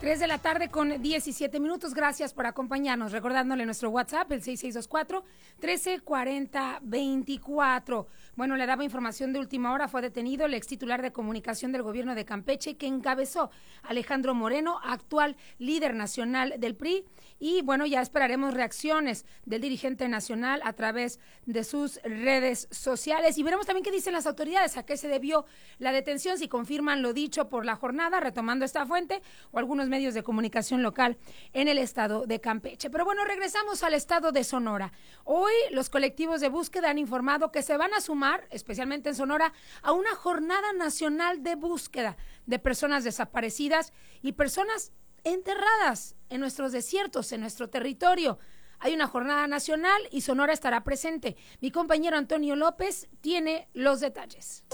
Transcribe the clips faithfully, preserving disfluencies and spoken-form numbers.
tres de la tarde con diecisiete minutos. Gracias por acompañarnos. Recordándole nuestro WhatsApp, el seis seis dos cuatro, uno tres cuatro cero, dos cuatro. Bueno, le daba información de última hora. Fue detenido el ex titular de comunicación del gobierno de Campeche, que encabezó Alejandro Moreno, actual líder nacional del P R I. Y bueno, ya esperaremos reacciones del dirigente nacional a través de sus redes sociales. Y veremos también qué dicen las autoridades, a qué se debió la detención, si confirman lo dicho por la jornada, retomando esta fuente, o algunos medios de comunicación local en el estado de Campeche. Pero bueno, regresamos al estado de Sonora. Hoy los colectivos de búsqueda han informado que se van a sumar, especialmente en Sonora, a una jornada nacional de búsqueda de personas desaparecidas y personas enterradas en nuestros desiertos, en nuestro territorio. Hay una jornada nacional y Sonora estará presente. Mi compañero Antonio López tiene los detalles.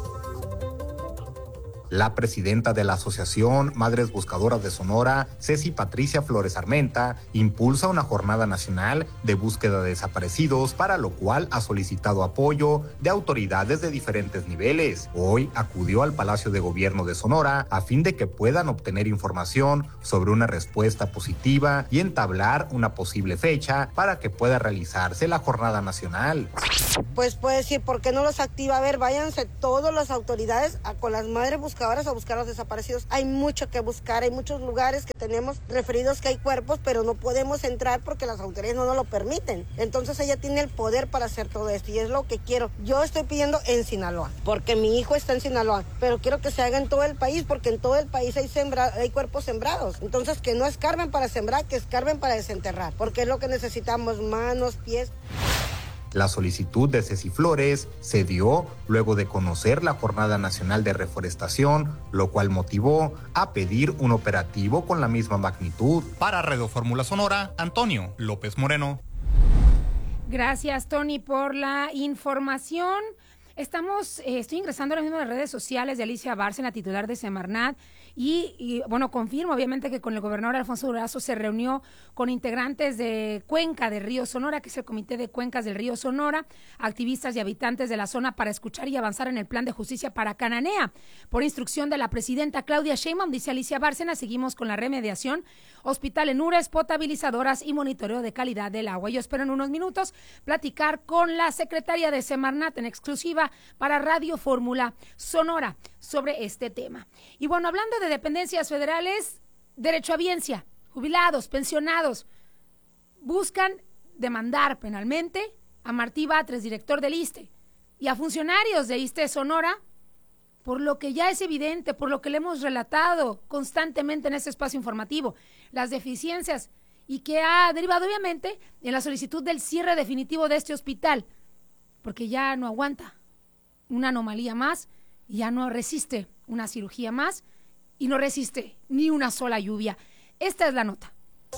La presidenta de la Asociación Madres Buscadoras de Sonora, Ceci Patricia Flores Armenta, impulsa una jornada nacional de búsqueda de desaparecidos, para lo cual ha solicitado apoyo de autoridades de diferentes niveles. Hoy acudió al Palacio de Gobierno de Sonora a fin de que puedan obtener información sobre una respuesta positiva y entablar una posible fecha para que pueda realizarse la jornada nacional. Pues puede decir, ¿por qué no los activa? A ver, váyanse todas las autoridades a, con las madres buscadoras a buscar a los desaparecidos. Hay mucho que buscar, hay muchos lugares que tenemos referidos que hay cuerpos, pero no podemos entrar porque las autoridades no nos lo permiten. Entonces ella tiene el poder para hacer todo esto y es lo que quiero. Yo estoy pidiendo en Sinaloa, porque mi hijo está en Sinaloa, pero quiero que se haga en todo el país, porque en todo el país hay, sembra, hay cuerpos sembrados. Entonces que no escarben para sembrar, que escarben para desenterrar, porque es lo que necesitamos, manos, pies. La solicitud de Ceci Flores se dio luego de conocer la Jornada Nacional de Reforestación, lo cual motivó a pedir un operativo con la misma magnitud. Para Radio Fórmula Sonora, Antonio López Moreno. Gracias, Tony, por la información. Estamos, eh, estoy ingresando ahora mismo a las redes sociales de Alicia Bárcena, titular de Semarnat, y, y bueno, confirmo obviamente que con el gobernador Alfonso Durazo se reunió con integrantes de Cuenca de Río Sonora, que es el Comité de Cuencas del Río Sonora, activistas y habitantes de la zona, para escuchar y avanzar en el plan de justicia para Cananea. Por instrucción de la presidenta Claudia Sheinbaum, dice Alicia Bárcena, seguimos con la remediación, hospital en Ures, potabilizadoras y monitoreo de calidad del agua. Yo espero en unos minutos platicar con la secretaria de Semarnat en exclusiva para Radio Fórmula Sonora sobre este tema. Y bueno, hablando de dependencias federales, derechohabiencia, jubilados, pensionados, buscan demandar penalmente a Martí Batres, director del ISSSTE, y a funcionarios de ISSSTE Sonora, por lo que ya es evidente, por lo que le hemos relatado constantemente en este espacio informativo, las deficiencias, y que ha derivado obviamente en la solicitud del cierre definitivo de este hospital, porque ya no aguanta una anomalía más, y ya no resiste una cirugía más, y no resiste ni una sola lluvia. Esta es la nota.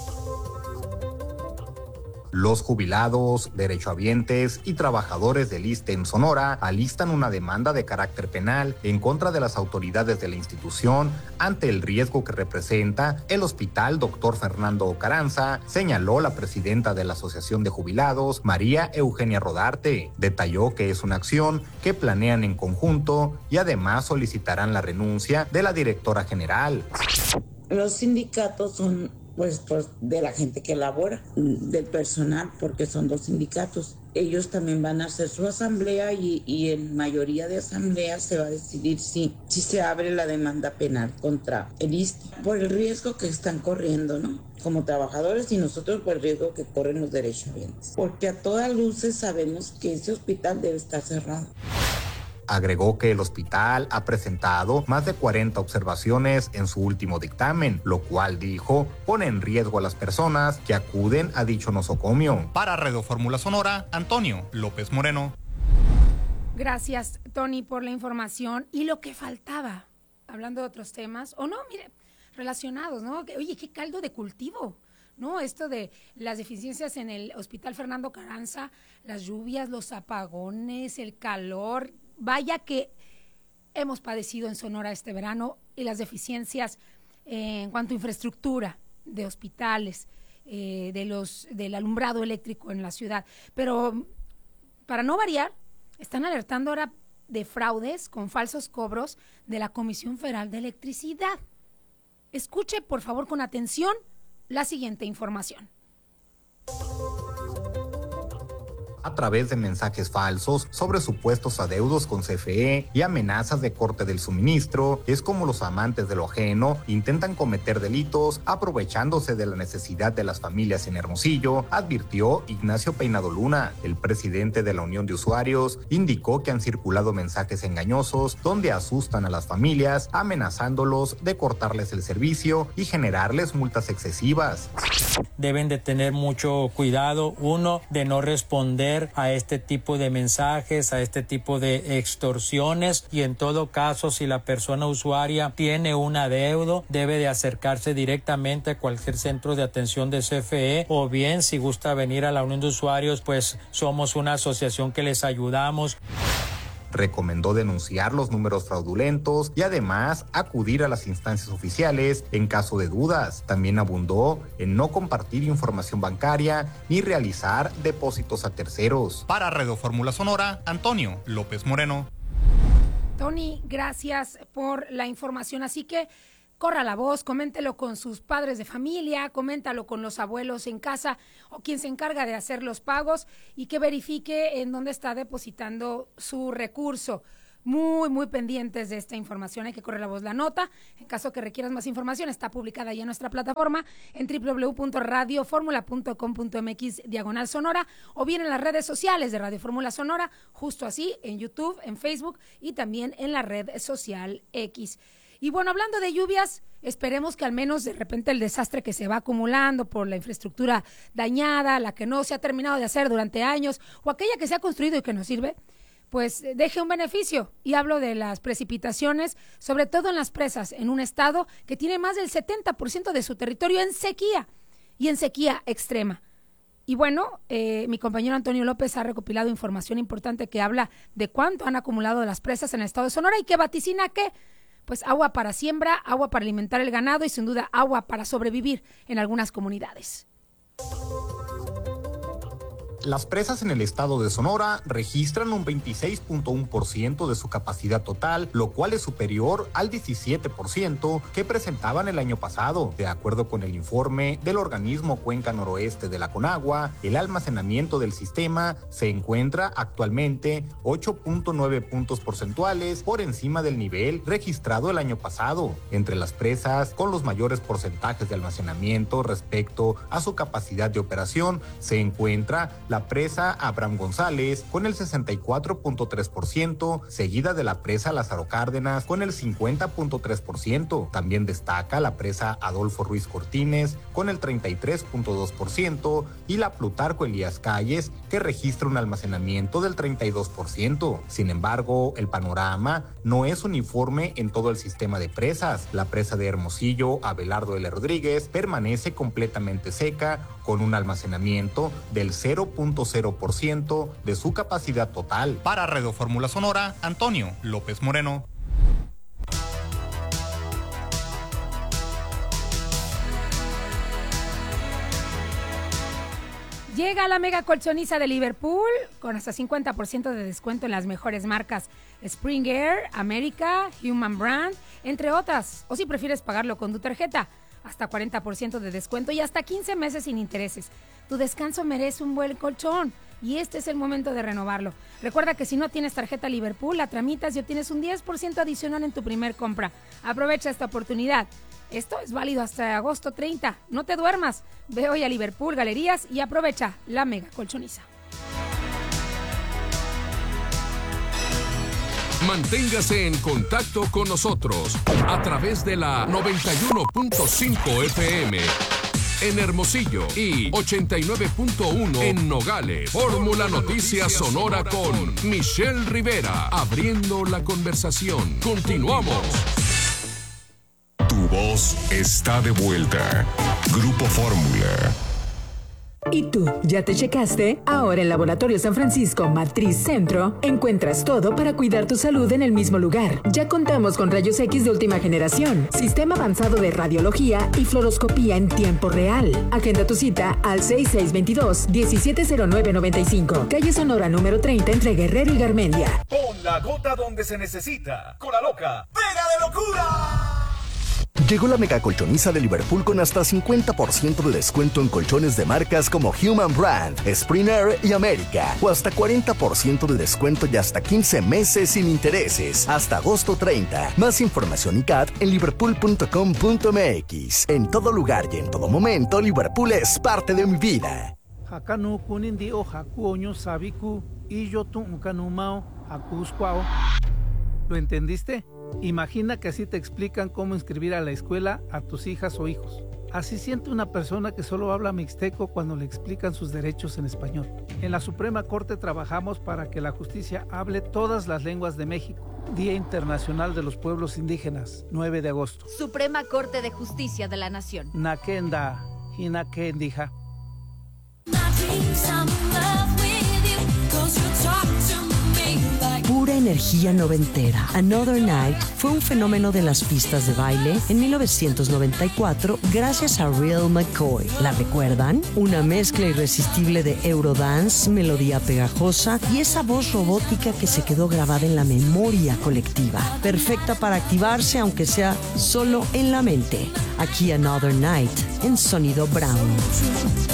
Los jubilados, derechohabientes y trabajadores del ISSSTE en Sonora alistan una demanda de carácter penal en contra de las autoridades de la institución ante el riesgo que representa el hospital Doctor Fernando Carranza, señaló la presidenta de la Asociación de Jubilados, María Eugenia Rodarte. Detalló que es una acción que planean en conjunto y además solicitarán la renuncia de la directora general. Los sindicatos son Pues, pues de la gente que labora, del personal, porque son dos sindicatos. Ellos también van a hacer su asamblea y, y en mayoría de asambleas se va a decidir si, si se abre la demanda penal contra el ISSSTE por el riesgo que están corriendo, ¿no? Como trabajadores, y nosotros por el riesgo que corren los derechohabientes. Porque a todas luces sabemos que ese hospital debe estar cerrado. Agregó que el hospital ha presentado más de cuarenta observaciones en su último dictamen, lo cual, dijo, pone en riesgo a las personas que acuden a dicho nosocomio. Para Radio Fórmula Sonora, Antonio López Moreno. Gracias, Tony, por la información. Y lo que faltaba, hablando de otros temas, o no, mire, relacionados, ¿no? Oye, qué caldo de cultivo, ¿no? Esto de las deficiencias en el Hospital Fernando Carranza, las lluvias, los apagones, el calor. Vaya que hemos padecido en Sonora este verano, y las deficiencias eh, en cuanto a infraestructura de hospitales, eh, de los del alumbrado eléctrico en la ciudad. Pero para no variar, están alertando ahora de fraudes con falsos cobros de la Comisión Federal de Electricidad. Escuche, por favor, con atención la siguiente información. A través de mensajes falsos sobre supuestos adeudos con C F E y amenazas de corte del suministro, es como los amantes de lo ajeno intentan cometer delitos aprovechándose de la necesidad de las familias en Hermosillo, advirtió Ignacio Peinado Luna. El presidente de la Unión de Usuarios indicó que han circulado mensajes engañosos donde asustan a las familias, amenazándolos de cortarles el servicio y generarles multas excesivas. Deben de tener mucho cuidado, uno, de no responder a este tipo de mensajes, a este tipo de extorsiones, y en todo caso, si la persona usuaria tiene un adeudo, debe de acercarse directamente a cualquier centro de atención de C F E, o bien si gusta venir a la Unión de Usuarios, pues somos una asociación que les ayudamos. Recomendó denunciar los números fraudulentos y además acudir a las instancias oficiales en caso de dudas. También abundó en no compartir información bancaria ni realizar depósitos a terceros. Para Radio Fórmula Sonora, Antonio López Moreno. Tony, gracias por la información. Así que corra la voz, coméntelo con sus padres de familia, coméntalo con los abuelos en casa o quien se encarga de hacer los pagos, y que verifique en dónde está depositando su recurso. Muy, muy pendientes de esta información, hay que correr la voz. La nota, en caso que requieras más información, está publicada ya en nuestra plataforma en doble u doble u doble u punto radio fórmula punto com punto m x diagonal sonora, o bien en las redes sociales de Radio Fórmula Sonora, justo así, en YouTube, en Facebook y también en la red social X. Y bueno, hablando de lluvias, esperemos que al menos de repente el desastre que se va acumulando por la infraestructura dañada, la que no se ha terminado de hacer durante años, o aquella que se ha construido y que no sirve, pues deje un beneficio. Y hablo de las precipitaciones, sobre todo en las presas, en un estado que tiene más del setenta por ciento de su territorio en sequía, y en sequía extrema. Y bueno, eh, mi compañero Antonio López ha recopilado información importante que habla de cuánto han acumulado las presas en el estado de Sonora y que vaticina que pues agua para siembra, agua para alimentar el ganado y sin duda agua para sobrevivir en algunas comunidades. Las presas en el estado de Sonora registran un veintiséis punto uno por ciento de su capacidad total, lo cual es superior al diecisiete por ciento que presentaban el año pasado. De acuerdo con el informe del organismo Cuenca Noroeste de la Conagua, el almacenamiento del sistema se encuentra actualmente ocho punto nueve puntos porcentuales por encima del nivel registrado el año pasado. Entre las presas con los mayores porcentajes de almacenamiento respecto a su capacidad de operación se encuentra la presa Abraham González con el sesenta y cuatro punto tres por ciento, seguida de la presa Lázaro Cárdenas con el cincuenta punto tres por ciento. También destaca la presa Adolfo Ruiz Cortines con el treinta y tres punto dos por ciento y la Plutarco Elías Calles, que registra un almacenamiento del treinta y dos por ciento. Sin embargo, el panorama no es uniforme en todo el sistema de presas. La presa de Hermosillo Abelardo L. Rodríguez permanece completamente seca con un almacenamiento del cero punto cero por ciento de su capacidad total. Para Radio Fórmula Sonora, Antonio López Moreno. Llega la mega colchoniza de Liverpool con hasta cincuenta por ciento de descuento en las mejores marcas Spring Air, América, Human Brand, entre otras. O si prefieres pagarlo con tu tarjeta, hasta cuarenta por ciento de descuento y hasta quince meses sin intereses. Tu descanso merece un buen colchón y este es el momento de renovarlo. Recuerda que si no tienes tarjeta Liverpool, la tramitas y obtienes un diez por ciento adicional en tu primer compra. Aprovecha esta oportunidad. Esto es válido hasta agosto treinta. No te duermas. Ve hoy a Liverpool Galerías y aprovecha la mega colchoniza. Manténgase en contacto con nosotros a través de la noventa y uno punto cinco F M en Hermosillo y ochenta y nueve punto uno en Nogales. Fórmula Noticias Sonora con Michelle Rivera, abriendo la conversación. Continuamos. Tu voz está de vuelta. Grupo Fórmula. ¿Y tú, ya te checaste? Ahora en Laboratorio San Francisco Matriz Centro encuentras todo para cuidar tu salud en el mismo lugar. Ya contamos con rayos X de última generación, sistema avanzado de radiología y fluoroscopía en tiempo real. Agenda tu cita al seis seis dos dos, diecisiete cero nueve noventa y cinco, calle Sonora número treinta entre Guerrero y Garmendia. Pon la gota donde se necesita. Con la loca, ¡pega de locura! Llegó la mega colchoniza de Liverpool con hasta cincuenta por ciento de descuento en colchones de marcas como Human Brand, Spring Air y América. O hasta cuarenta por ciento de descuento y hasta quince meses sin intereses. Hasta agosto treinta. Más información y C A T en liverpool punto com punto m x. En todo lugar y en todo momento, Liverpool es parte de mi vida. Hakanu kunindi o hakuoño sabiku y yo tu ukanumao akuscuao. ¿Lo entendiste? Imagina que así te explican cómo inscribir a la escuela a tus hijas o hijos. Así siente una persona que solo habla mixteco cuando le explican sus derechos en español. En la Suprema Corte trabajamos para que la justicia hable todas las lenguas de México. Día Internacional de los Pueblos Indígenas, nueve de agosto. Suprema Corte de Justicia de la Nación. Nakenda, hinakendija. Pura energía noventera. Another Night fue un fenómeno de las pistas de baile en mil novecientos noventa y cuatro gracias a Real McCoy. ¿La recuerdan? Una mezcla irresistible de Eurodance, melodía pegajosa y esa voz robótica que se quedó grabada en la memoria colectiva. Perfecta para activarse aunque sea solo en la mente. Aquí Another Night en Sonido Brown.